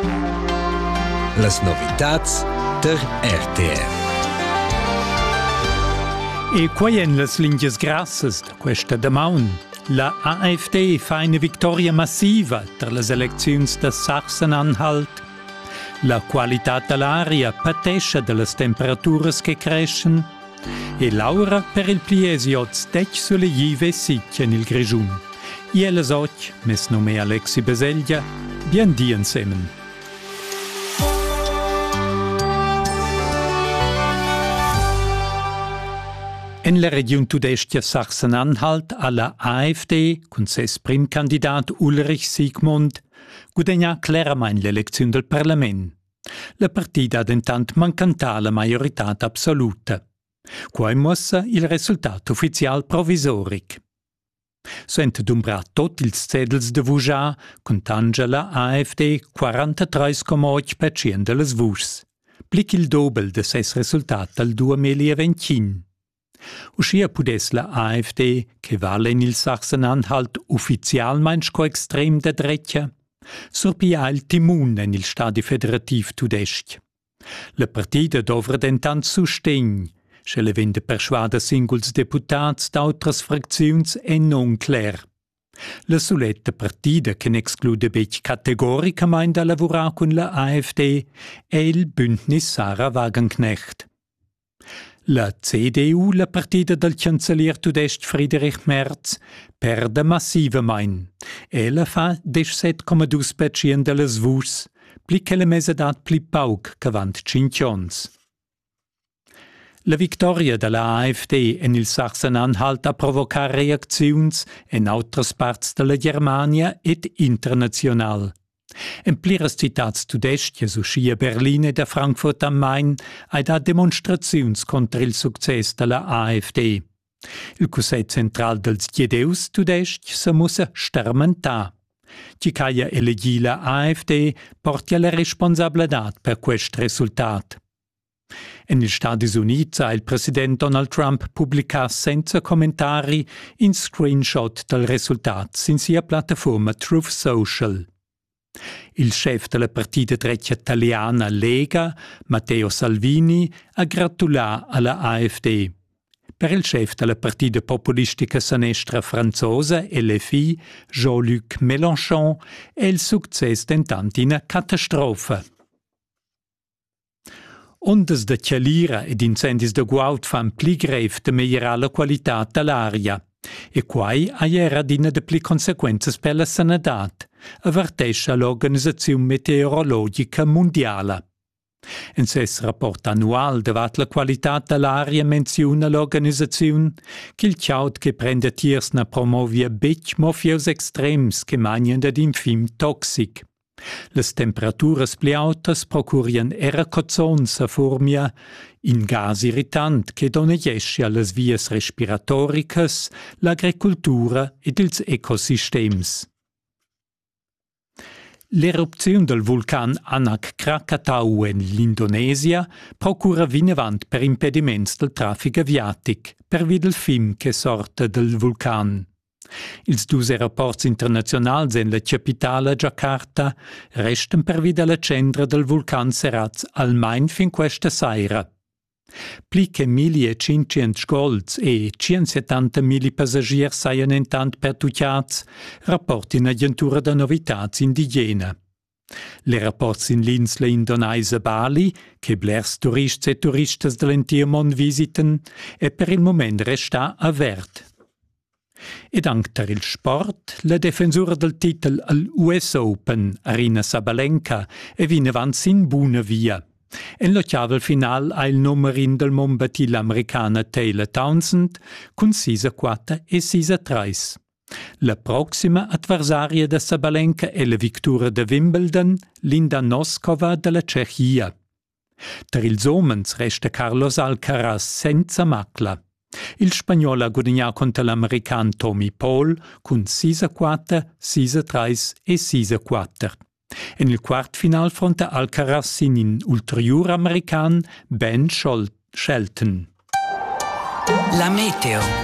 Las novitats der RTR. E quai en las lingias grassas da questa damaun. La AfD fa una vittoria massiva tra les elecziuns de Sachsen-Anhalt. La qualità dell'aria patesce delle temperaturas che crescen e Laura per il pliesiot stech sulle jive sicchia nel Grigiun. I elles oc, mes nome Alexi Beseglia, bien di insemen. En la region tudestia Sachsen-Anhalt alla AfD, con ses prim candidat Ulrich Siegmund, guadagna claramain l'elezione del Parlament. La partida ha intant mancantà la maggiorità absoluta. Quai mossa il risultato ufficial provisoric. Suent dumbrar tot ils zedels de vujar, contanga la AfD 43,8% de les vuschs. Plic il dobel de ses resultat al 2025. Uscia pudes la AfD, che vale in il Sachsen-Anhalt ufficialmein sco extrem de dreccia, surpia il timun en il stadi federativ tudesc. La partida dovra dentant sustegn, se le vende persuada singuls deputats d'autras fracziuns e non cler. La suletta partida che n'exclude bec categoricamain da lavorare con la AfD è il Bündnis Sarah Wagenknecht. La CDU, la partida del cancellier tudest Friedrich Merz, perde massivamein. Ella fa 17,2% de les vuschs, pli che la mesedat pli pauc che vant 5 ans. La victoria della AfD en il Sachsen-Anhalt ha provocar reacziuns en autras parts de la Germania et international. En pliras citats tudestias uscia Berlin e da Frankfurt am Main ha dat demonstraziuns contra il success de la AfD. Il Cusset central dels Giedeus tudest se mussa stermentar. Chi caia elegi la AfD portia la responsabilitat per quest resultat. En il Stati Uniti ha il president Donald Trump publicat senza commentari in screenshot del resultat sin sia piattaforma Truth Social. Il chef della partita dreccia italiana Lega, Matteo Salvini, ha gratulato alla AfD. Per il chef della partita populistica sinistra franzosa LFI, Jean-Luc Mélenchon, è il successo tentant una catastrofe. Ondas de chialira ed incendis de guaut fan pli grev de migliorare la qualità dell'aria. E quai era d'ina de pli consequenze per la sanadat, avvertesce l'Organizzazione Meteorologica Mondiala. In ses rapport annual davat la qualità dell'aria menziona l'organizzazione che il ciaud che prende tiersna promovia bec mofios extrems che magnan ad infim toxic. Les temperaturas pli autas procurian era cozzons a formia in gas irritant che dona jesce alle vias respiratoricas, l'agricultura ed ils ecosistems. L'eruzione del vulcan Anak Krakatau in l'Indonesia procura vinavant per impediments del traffic aviatic, per via del film che sorta del vulcan. Ils dus aeroports internazionals en la capitala Jakarta restan per via della cendra del vulcan serats almain fin questa saira. Pli che 1.500 scolts e 170.000 passagiers saian intant pertucciats, rapporti in agentura da novitats indigena. Le rapports in l'insla indonesia Bali, che blers turists e turistas dell'entire mond visiten, e per il moment resta avert. Ed anche il sport, la defensura del titolo all'US Open, Aryna Sabalenka, e vine avanti in buona via. En lo chiavel final ha il numerin del mombati l'americana Taylor Townsend con 6-4 e 6-3. La prossima avversaria de Sabalenka è la vittoria de Wimbledon, Linda Noskova della Cechia. Per ils homens resta Carlos Alcaraz senza macla. Il spagnolo ha guadagnato contro l'americano Tommy Paul con 6-4, 6-3 e 6-4. En il quart final fronte Alcaraz in ulterior american Ben Shelton. La meteo.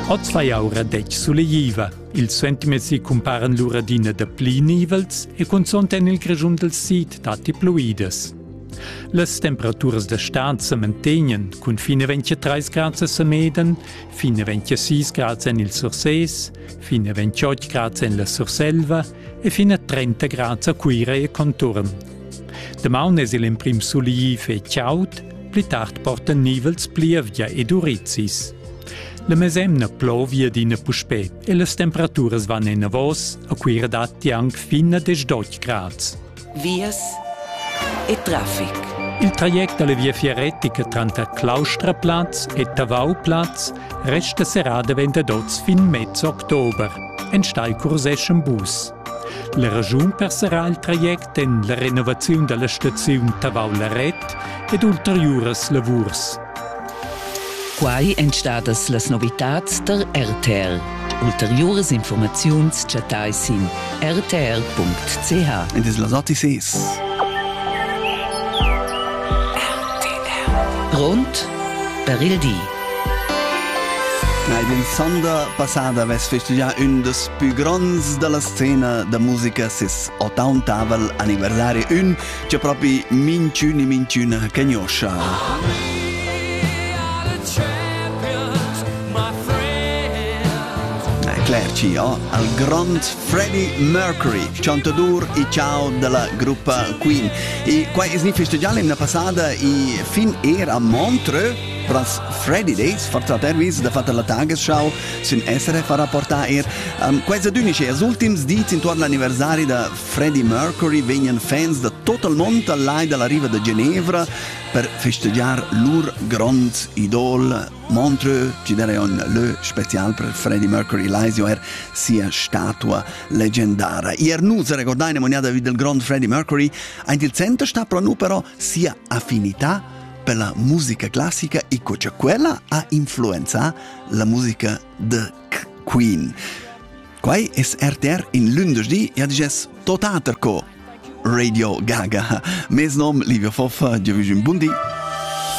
Oz fai aura dec sulle jiva. Ils sentiments si comparan l'uradina da pli nivels e consonten il grigiun del sit dati pluides. Les temperaturas da stanza mantegnan, cun fina 23 grads a Meden, fina 26 grads en il Surses, fina 28 grads en la Surselva e fina 30 grads a Cuira e contorn. Damaun es il imprim suliv e ciaut, pli tard portan nivels plievgia ed urizis. La mesemna plovia d'ina puspè e les temperaturas van en avos a Cuira dati anc fina 18 grads. Vias e traffic. Il traject alla via Fieretica tra Klaustraplatz e Tavauplatz resta serrada vendadots fin mezzo october. En stai curseschen bus. La ragiun per serrar il traject en la renovazione della stazione Tavau-Laret ed ulteriores lavurs. Quai entstadas las novitats der RTR. Ulteriores informaziuns chatais in rtr.ch. En dis las 86. Pronto per il dì. In sonda passada ves festejar un des più grands della scena da musica sis 80 anniversari un che proprio minciuna cagnoscia. Clerci, al grand Freddie Mercury, cantador e ciao della gruppa Queen. E qua è festeggiare in passata e fin era a Montreux pras Freddie Days, forzatervis da fatta la Tagesschau, sin essere fa rapportare questa d'unice, als ultims dits intorno all'anniversario da Freddie Mercury vengono fans da tutto il mondo all'ai dalla riva di Ginevra per festeggiare lur grand idol Montreux, ci darei un le special per Freddie Mercury, l'Aisio sia statua leggendaria. Ier nu se ricordai moniata del grand Freddie Mercury, in il centro sta però sia affinità per la musica classica e che quella ha influenzato la musica de Queen. Quai es RTR in lunedì e adiges totater co Radio Gaga. Mes nom Livio Foffa, je vi un buon dì.